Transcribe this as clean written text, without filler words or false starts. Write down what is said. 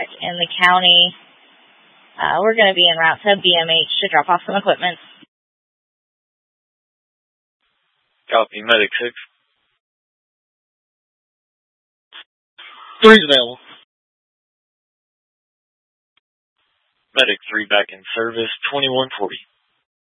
contact in the county. We're going to be en route to BMH to drop off some equipment. Copy, Medic 6. 3's available. Medic 3 back in service, 2140.